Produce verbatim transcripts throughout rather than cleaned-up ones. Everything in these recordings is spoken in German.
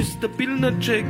Der Billner-Check.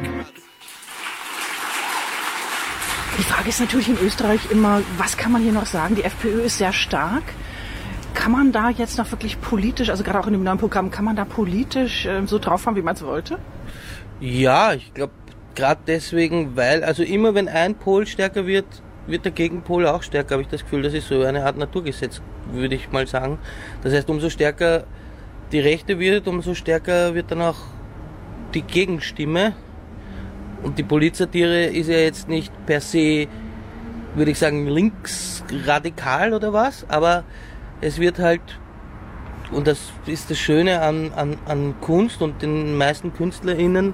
Die Frage ist natürlich in Österreich immer, was kann man hier noch sagen? Die FPÖ ist sehr stark. Kann man da jetzt noch wirklich politisch, also gerade auch in dem neuen Programm, kann man da politisch äh, so drauf fahren, wie man es wollte? Ja, ich glaube, gerade deswegen, weil, also immer wenn ein Pol stärker wird, wird der Gegenpol auch stärker, habe ich das Gefühl. Das ist so eine Art Naturgesetz, würde ich mal sagen. Das heißt, umso stärker die Rechte wird, umso stärker wird dann auch die Gegenstimme. Und die Polizsatire ist ja jetzt nicht per se, würde ich sagen, linksradikal oder was, aber es wird halt, und das ist das Schöne an, an, an Kunst und den meisten KünstlerInnen,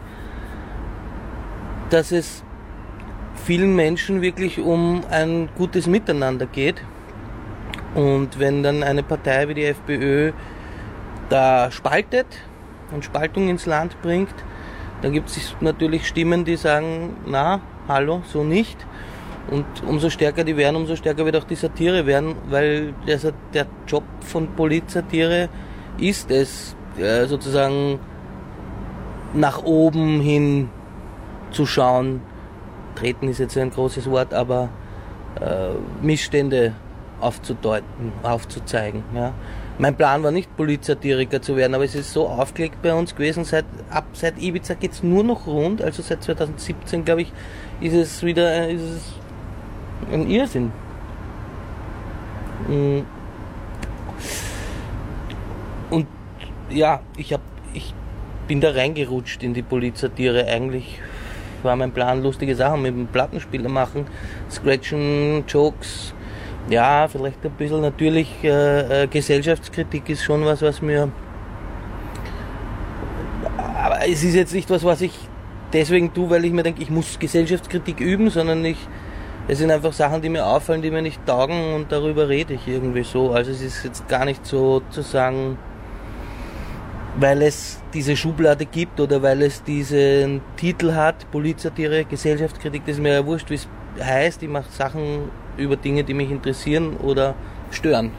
dass es vielen Menschen wirklich um ein gutes Miteinander geht. Und wenn dann eine Partei wie die FPÖ da spaltet und Spaltung ins Land bringt, dann gibt es natürlich Stimmen, die sagen, na, hallo, so nicht. Und umso stärker die werden, umso stärker wird auch die Satire werden, weil also der Job von Polizsatire ist es, äh, sozusagen nach oben hin zu schauen. Treten ist jetzt ein großes Wort, aber äh, Missstände aufzudeuten, aufzuzeigen. Ja. Mein Plan war nicht, Polizsatiriker zu werden, aber es ist so aufgelegt bei uns gewesen, seit, ab, seit Ibiza geht es nur noch rund, also seit zwanzig siebzehn, glaube ich, ist es wieder ist es ein Irrsinn. Und ja, ich, hab, ich bin da reingerutscht in die Polizsatire. Eigentlich war mein Plan, lustige Sachen mit dem Plattenspieler machen, Scratchen, Jokes. Ja, vielleicht ein bisschen natürlich äh, äh, Gesellschaftskritik ist schon was, was mir... Aber es ist jetzt nicht was, was ich deswegen tue, weil ich mir denke, ich muss Gesellschaftskritik üben, sondern ich, es sind einfach Sachen, die mir auffallen, die mir nicht taugen und darüber rede ich irgendwie so. Also es ist jetzt gar nicht so zu sagen, weil es diese Schublade gibt oder weil es diesen Titel hat, Polizsatire, Gesellschaftskritik, das ist mir ja wurscht, wie es heißt. Ich mache Sachen über Dinge, die mich interessieren oder stören.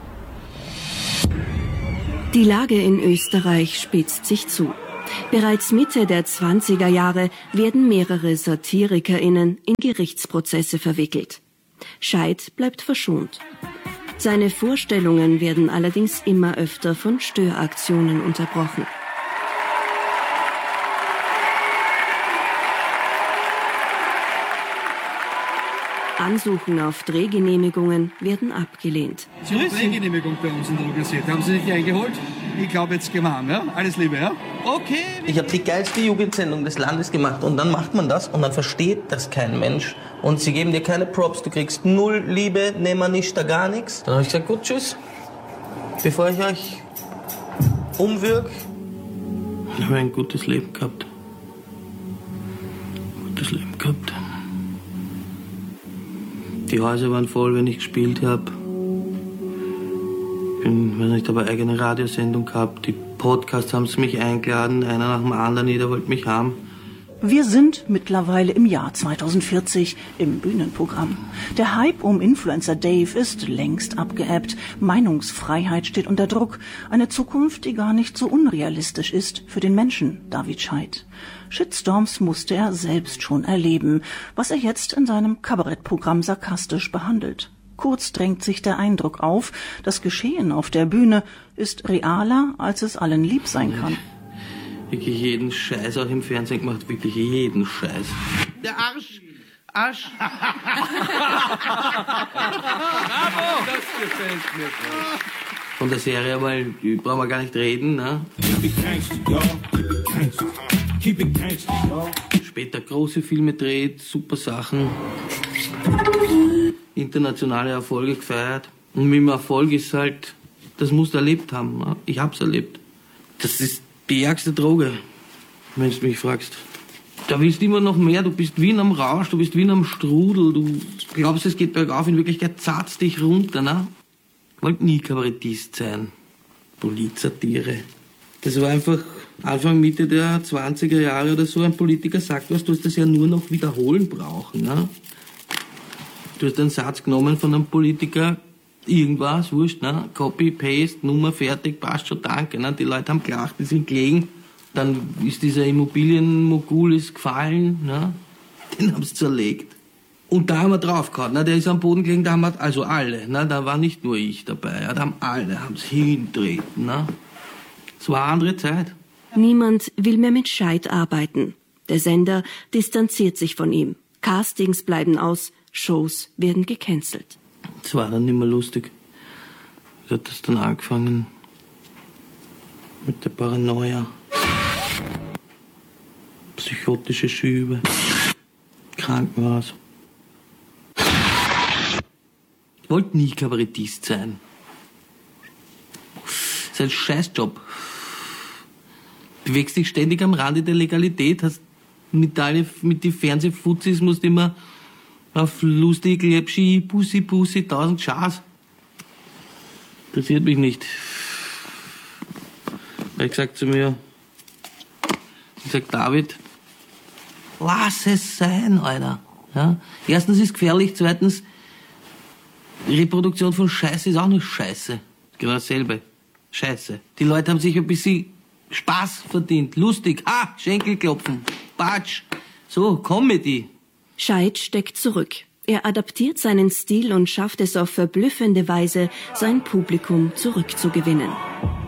Die Lage in Österreich spitzt sich zu. Bereits Mitte der zwanziger Jahre werden mehrere SatirikerInnen in Gerichtsprozesse verwickelt. Scheidt bleibt verschont. Seine Vorstellungen werden allerdings immer öfter von Störaktionen unterbrochen. Ansuchen auf Drehgenehmigungen werden abgelehnt. Sie haben Drehgenehmigung bei uns in der Universität. Haben Sie sich eingeholt? Ich glaube jetzt gemacht, ja? Alles Liebe, ja? Okay. Ich habe die geilste Jugendsendung des Landes gemacht und dann macht man das und dann versteht das kein Mensch und sie geben dir keine Props, du kriegst null Liebe, nehmen nicht da gar nichts. Dann habe ich gesagt, gut, tschüss. Bevor ich euch umwirke. Ich habe ein gutes Leben gehabt. Gutes Leben gehabt. Die Häuser waren voll, wenn ich gespielt habe. Ich bin, weiß nicht, habe eine eigene Radiosendung gehabt. Die Podcasts haben sie mich eingeladen, einer nach dem anderen, jeder wollte mich haben. Wir sind mittlerweile im Jahr zweitausendvierzig im Bühnenprogramm. Der Hype um Influencer Dave ist längst abgeebbt. Meinungsfreiheit steht unter Druck. Eine Zukunft, die gar nicht so unrealistisch ist für den Menschen David Scheidt. Shitstorms musste er selbst schon erleben, was er jetzt in seinem Kabarettprogramm sarkastisch behandelt. Kurz drängt sich der Eindruck auf, das Geschehen auf der Bühne ist realer, als es allen lieb sein kann. Wirklich jeden Scheiß auch im Fernsehen gemacht, wirklich jeden Scheiß. Der Arsch! Arsch! Bravo! Das gefällt mir. Von der Serie, weil brauchen wir gar nicht reden, ne? Später große Filme dreht, super Sachen. Internationale Erfolge gefeiert. Und mit dem Erfolg ist halt, das musst du erlebt haben. Ne? Ich hab's erlebt. Das ist die ärgste Droge, wenn du mich fragst. Da willst du immer noch mehr, du bist wie in einem Rausch, du bist wie in einem Strudel, du glaubst, es geht bergauf, in Wirklichkeit zahlt dich runter, ne? Ich wollte nie Kabarettist sein. Polizsatire. Das war einfach Anfang, Mitte der zwanziger Jahre oder so, ein Politiker sagt was, du hast das ja nur noch wiederholen brauchen, ne? Du hast einen Satz genommen von einem Politiker, irgendwas, wurscht, ne? Copy, Paste, Nummer, fertig, passt schon, danke, ne? Die Leute haben gelacht, die sind gelegen. dann ist dieser Immobilienmogul ist gefallen, ne? Den haben sie zerlegt. Und da haben wir draufgehauen, ne? Der ist am Boden gelegen, da haben wir, also alle, ne? Da war nicht nur ich dabei, ja? Da haben alle, haben es hintreten, ne? Es war eine andere Zeit. Niemand will mehr mit Scheidt arbeiten. Der Sender distanziert sich von ihm. Castings bleiben aus, Shows werden gecancelt. Es war dann nicht mehr lustig. Wie hat das dann angefangen? Mit der Paranoia. Psychotische Schübe. Krankenhaus. Ich wollte nie Kabarettist sein. Das ist ein Scheißjob. Du bewegst dich ständig am Rande der Legalität, hast mit, alle, mit die Fernsehfuzis musst immer auf lustig, Lepschi, Pussy, Pussy, tausend Schas. Interessiert mich nicht. Er hat gesagt zu mir, ich gesagt, David, lass es sein, Alter. Ja? Erstens ist es gefährlich, zweitens, Reproduktion von Scheiße ist auch nicht Scheiße. Genau dasselbe. Scheiße. Die Leute haben sich ein bisschen Spaß verdient. Lustig. Ah, Schenkelklopfen. Batsch. So, Comedy. Scheidt steckt zurück. Er adaptiert seinen Stil und schafft es auf verblüffende Weise, sein Publikum zurückzugewinnen.